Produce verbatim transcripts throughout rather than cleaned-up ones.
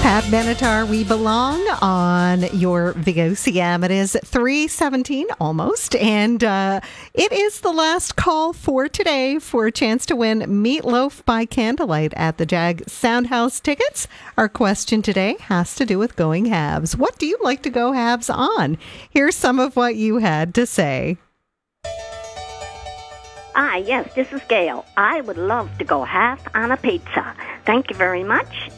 Pat Benatar, We Belong on your V O C M. It is three seventeen almost, and uh, it is the last call for today for a chance to win Meatloaf by Candlelight at the Jag Soundhouse tickets. Our question today has to do with going halves. What do you like to go halves on? Here's some of what you had to say. Ah, yes, this is Gail. I would love to go half on a pizza. Thank you very much.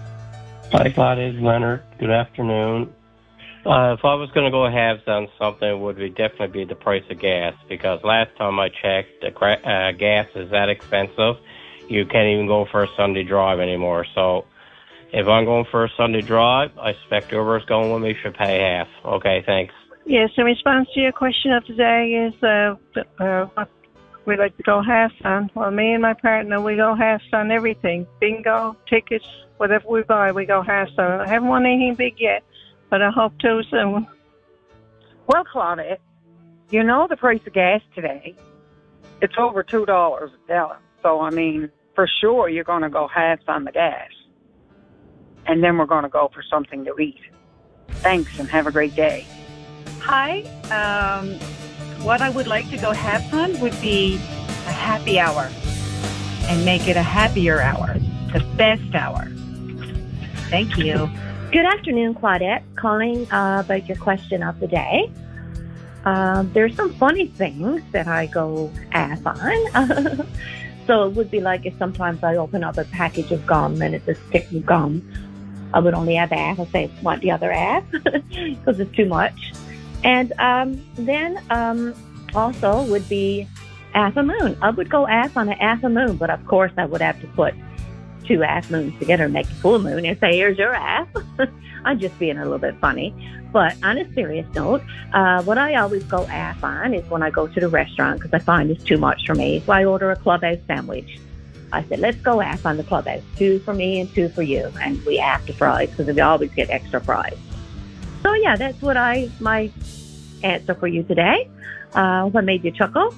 Hi, Claudia. It's Leonard. Good afternoon. Uh, if I was going to go halves on something, it would be definitely be the price of gas, because last time I checked, the cra- uh, gas is that expensive. You can't even go for a Sunday drive anymore. So if I'm going for a Sunday drive, I expect whoever's going with me should pay half. Okay, thanks. Yes, in response to your question of the day is uh, uh, what we like to go halves on. Well, me and my partner, we go halves on everything. Bingo, tickets, whatever we buy, we go halves on. I haven't won anything big yet, but I hope to soon. Well, Claudette, you know the price of gas today. It's over two dollars a gallon. So, I mean, for sure you're going to go halves on the gas. And then we're going to go for something to eat. Thanks, and have a great day. Hi. Um, what I would like to go halves on would be a happy hour and make it a happier hour, the best hour. Thank you. Good afternoon, Claudette. Calling uh, about your question of the day. Um, there's some funny things that I go half on. So it would be like if sometimes I open up a package of gum and it's a stick of gum. I would only have half. I'll say, want the other half because it's too much. And um, then um, also would be half a moon. I would go half on a half a moon, but of course I would have to put two half moons together and make a full moon and say, here's your half. I'm just being a little bit funny. But on a serious note, uh, what I always go half on is when I go to the restaurant, because I find it's too much for me. So I order a clubhouse sandwich. I said, let's go half on the clubhouse. Two for me and two for you. And we half the fries because we always get extra fries. So yeah, that's what I, my answer for you today. Uh, what made you chuckle?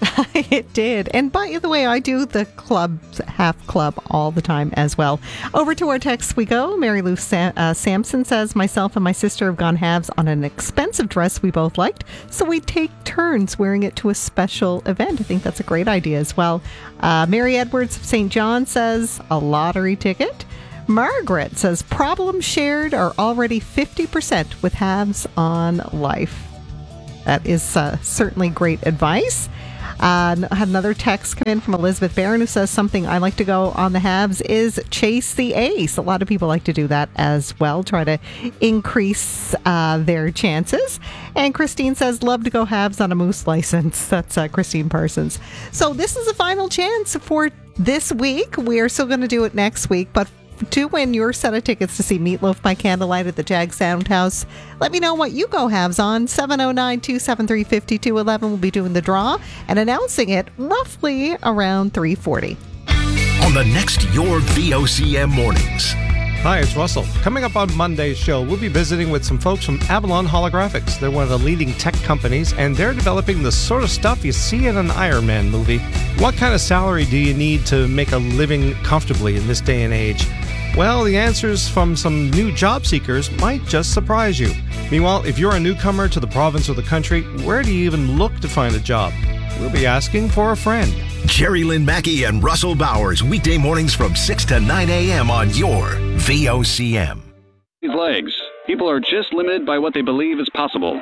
It did. And by the way, I do the club, half club all the time as well. Over to our texts we go. Mary Lou Sam- uh, Sampson says, myself and my sister have gone halves on an expensive dress we both liked, so we take turns wearing it to a special event. I think that's a great idea as well. Uh, Mary Edwards of Saint John says, a lottery ticket. Margaret says, problems shared are already fifty percent with halves on life. That is uh, certainly great advice. Uh, I had another text come in from Elizabeth Barron who says something I like to go on the halves is chase the ace. A lot of people like to do that as well, try to increase uh, their chances. And Christine says, love to go halves on a moose license. That's uh, Christine Parsons. So this is a final chance for this week. We are still going to do it next week, but to win your set of tickets to see Meatloaf by Candlelight at the Jag Soundhouse, let me know what you go halves on. seven oh nine, two seven three, five two one one. We'll be doing the draw and announcing it roughly around three forty. On the next Your V O C M Mornings. Hi, it's Russell. Coming up on Monday's show, we'll be visiting with some folks from Avalon Holographics. They're one of the leading tech companies, and they're developing the sort of stuff you see in an Iron Man movie. What kind of salary do you need to make a living comfortably in this day and age? Well, the answers from some new job seekers might just surprise you. Meanwhile, if you're a newcomer to the province or the country, where do you even look to find a job? We'll be asking for a friend. Jerry Lynn Mackey and Russell Bowers, weekday mornings from six to nine a.m. on your V O C M. These legs. People are just limited by what they believe is possible.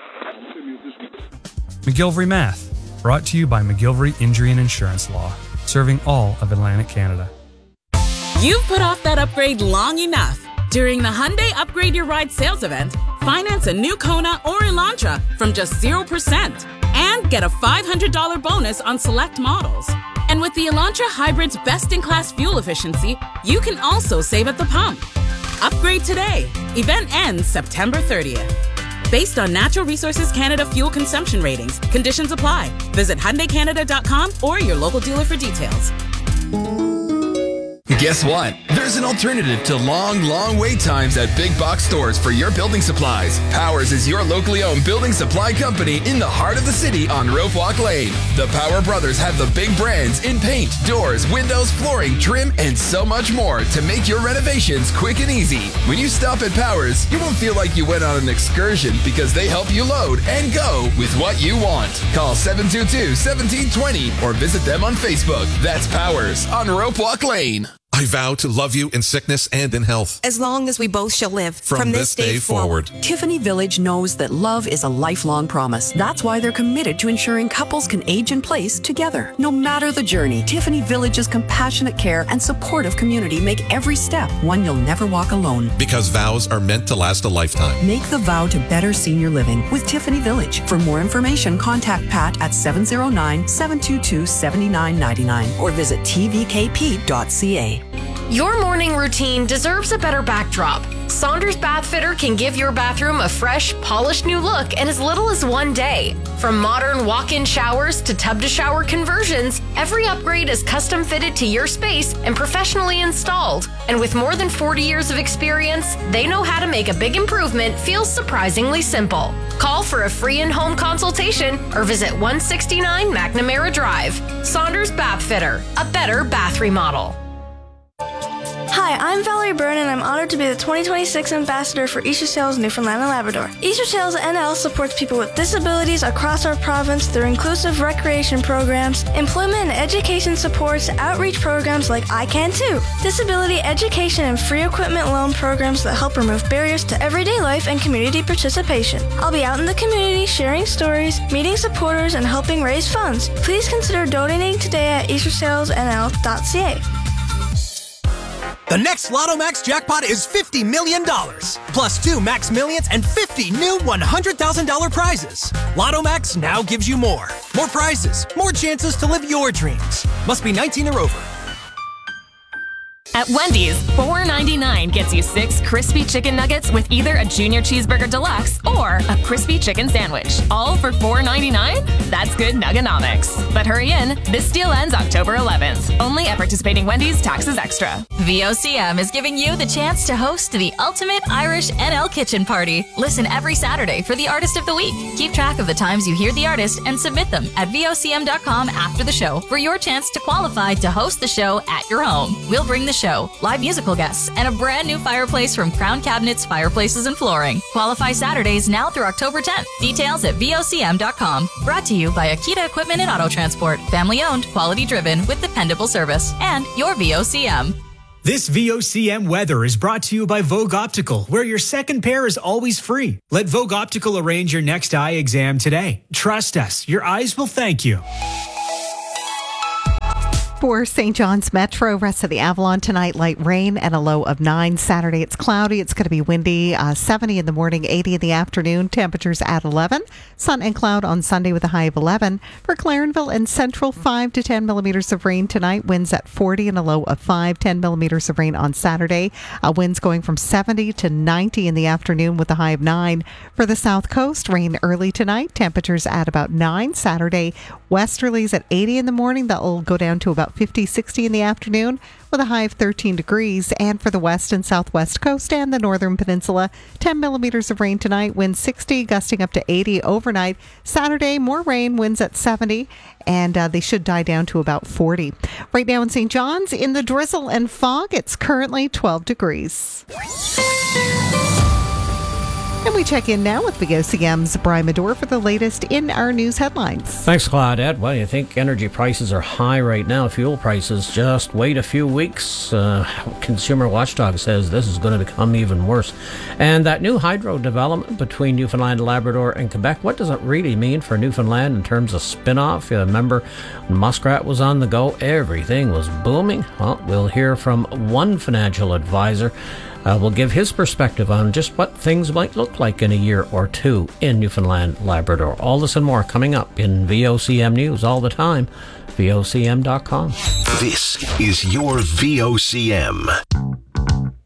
McGilvery Math, brought to you by McGilvery Injury and Insurance Law, serving all of Atlantic Canada. You've put off that upgrade long enough. During the Hyundai Upgrade Your Ride sales event, finance a new Kona or Elantra from just zero percent and get a five hundred dollars bonus on select models. And with the Elantra Hybrid's best-in-class fuel efficiency, you can also save at the pump. Upgrade today. Event ends September thirtieth. Based on Natural Resources Canada fuel consumption ratings, conditions apply. Visit Hyundai Canada dot com or your local dealer for details. You Guess what? There's an alternative to long, long wait times at big box stores for your building supplies. Powers is your locally owned building supply company in the heart of the city on Rope Walk Lane. The Power Brothers have the big brands in paint, doors, windows, flooring, trim, and so much more to make your renovations quick and easy. When you stop at Powers, you won't feel like you went on an excursion because they help you load and go with what you want. Call seven two two, one seven two zero or visit them on Facebook. That's Powers on Rope Walk Lane. I vow to love you in sickness and in health. As long as we both shall live. From, From this, this day, day forward. forward. Tiffany Village knows that love is a lifelong promise. That's why they're committed to ensuring couples can age in place together. No matter the journey, Tiffany Village's compassionate care and supportive community make every step one you'll never walk alone. Because vows are meant to last a lifetime. Make the vow to better senior living with Tiffany Village. For more information, contact Pat at seven zero nine, seven two two, seven nine nine nine or visit t v k p dot c a. Your morning routine deserves a better backdrop. Saunders Bath Fitter can give your bathroom a fresh, polished new look in as little as one day. From modern walk-in showers to tub-to-shower conversions, every upgrade is custom fitted to your space and professionally installed. And with more than forty years of experience, they know how to make a big improvement feel surprisingly simple. Call for a free in-home consultation or visit one sixty-nine McNamara Drive. Saunders Bath Fitter, a better bath remodel. Hi, I'm Valerie Byrne, and I'm honored to be the twenty twenty-six Ambassador for Easter Sails Newfoundland and Labrador. Easter Sails N L supports people with disabilities across our province through inclusive recreation programs, employment and education supports, outreach programs like I Can Too, disability education and free equipment loan programs that help remove barriers to everyday life and community participation. I'll be out in the community sharing stories, meeting supporters, and helping raise funds. Please consider donating today at easter sails n l dot c a. The next Lotto Max jackpot is fifty million dollars, plus two Max Millions and fifty new one hundred thousand dollars prizes. Lotto Max now gives you more. More prizes, more chances to live your dreams. Must be nineteen or over. At Wendy's, four ninety-nine gets you six crispy chicken nuggets with either a Junior Cheeseburger Deluxe or a crispy chicken sandwich. All for four ninety-nine? That's good nugganomics. But hurry in, this deal ends October eleventh. Only at participating Wendy's, taxes extra. V O C M is giving you the chance to host the ultimate Irish N L kitchen party. Listen every Saturday for the Artist of the Week. Keep track of the times you hear the artist and submit them at V O C M dot com after the show for your chance to qualify to host the show at your home. We'll bring the show, live musical guests, and a brand new fireplace from Crown Cabinets, Fireplaces, and Flooring. Qualify Saturdays now through October tenth. Details at V O C M dot com. Brought to you by Akita Equipment and Auto Transport. Family owned, quality driven, with dependable service. And your V O C M. This V O C M weather is brought to you by Vogue Optical, where your second pair is always free. Let Vogue Optical arrange your next eye exam today. Trust us, your eyes will thank you. For Saint John's Metro, rest of the Avalon tonight, light rain and a low of nine. Saturday, it's cloudy. It's going to be windy, uh, seventy in the morning, eighty in the afternoon. Temperatures at eleven. Sun and cloud on Sunday with a high of eleven. For Clarenville and Central, five to ten millimeters of rain tonight. Winds at forty and a low of five. ten millimeters of rain on Saturday. Uh, winds going from seventy to ninety in the afternoon with a high of nine. For the South Coast, rain early tonight. Temperatures at about nine. Saturday, westerlies at eighty in the morning. That will go down to about fifty, sixty in the afternoon with a high of thirteen degrees. And for the west and southwest coast and the northern peninsula, ten millimeters of rain tonight, winds sixty, gusting up to eighty overnight. Saturday, more rain, winds at seventy, and uh, they should die down to about forty. Right now in Saint John's, in the drizzle and fog, it's currently twelve degrees. And we check in now with V O C M's Brian Medore for the latest in our news headlines. Thanks, Claudette. Well, you think energy prices are high right now. Fuel prices, just wait a few weeks. Uh, Consumer Watchdog says this is going to become even worse. And that new hydro development between Newfoundland, Labrador, and Quebec, what does it really mean for Newfoundland in terms of spin-off? You remember when Muskrat was on the go, everything was booming. Well, we'll hear from one financial advisor. Uh, will give his perspective on just what things might look like in a year or two in Newfoundland, Labrador. All this and more coming up in V O C M News all the time. V O C M dot com. This is your V O C M.